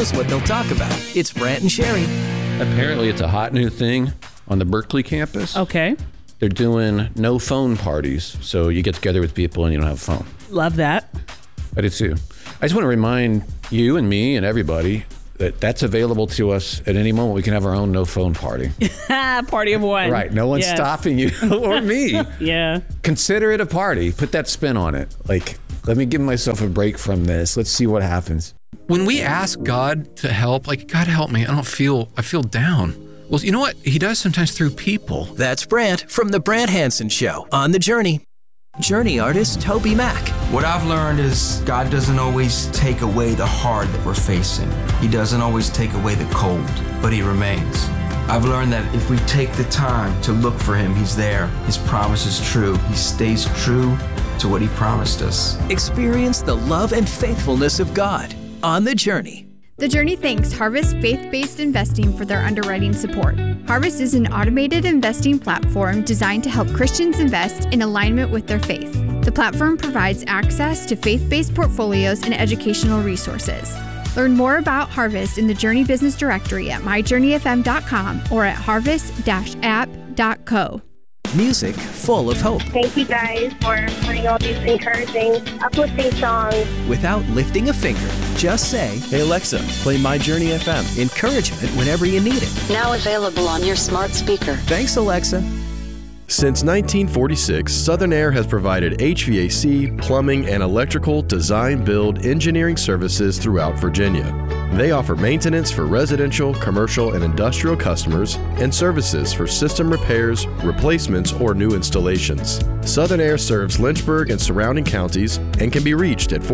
knows what they'll talk about. It's Brant and Sherry. Apparently, it's a hot new thing on the Berkeley campus. Okay. They're doing no phone parties, so you get together with people and you don't have a phone. Love that. I do too. I just want to remind you and me and everybody that that's available to us at any moment. We can have our own no phone party. Party of one. Right. No one's stopping you or me. Yeah. Consider it a party. Put that spin on it. Like, let me give myself a break from this. Let's see what happens. When we ask God to help, like, God help me, I feel down. Well, you know what? He does sometimes through people. That's Brant from The Brant Hansen Show on The Journey. Journey artist Toby Mac. What I've learned is God doesn't always take away the hard that we're facing. He doesn't always take away the cold, but he remains. I've learned that if we take the time to look for him, he's there. His promise is true. He stays true to what he promised us. Experience the love and faithfulness of God on The Journey. The Journey thanks Harvest Faith-Based Investing for their underwriting support. Harvest is an automated investing platform designed to help Christians invest in alignment with their faith. The platform provides access to faith-based portfolios and educational resources. Learn more about Harvest in the Journey Business Directory at myjourneyfm.com or at harvest-app.co. Music full of hope. Thank you guys for playing all these encouraging, uplifting songs. Without lifting a finger, just say, "Hey Alexa, play My Journey FM." Encouragement whenever you need it. Now available on your smart speaker. Thanks, Alexa. Since 1946, Southern Air has provided HVAC, plumbing, and electrical design, build, engineering services throughout Virginia. They offer maintenance for residential, commercial, and industrial customers and services for system repairs, replacements, or new installations. Southern Air serves Lynchburg and surrounding counties and can be reached at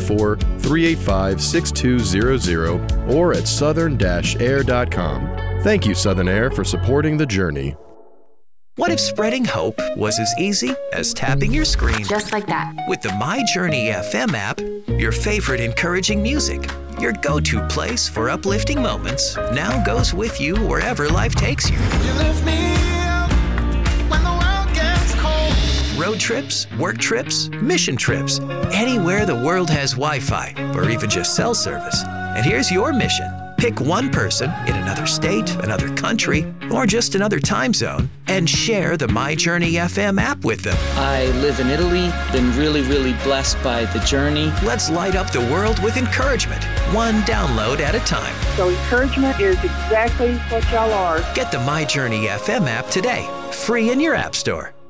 434-385-6200 or at southern-air.com. Thank you, Southern Air, for supporting The Journey. What if spreading hope was as easy as tapping your screen? Just like that. With the My Journey FM app, your favorite encouraging music, your go-to place for uplifting moments, now goes with you wherever life takes you. You lift me up when the world gets cold. Road trips, work trips, mission trips, anywhere the world has Wi-Fi or even just cell service. And here's your mission. Pick one person in another state, another country, or just another time zone and share the My Journey FM app with them. I live in Italy, been really blessed by The Journey. Let's light up the world with encouragement, one download at a time. So encouragement is exactly what y'all are. Get the My Journey FM app today, free in your app store.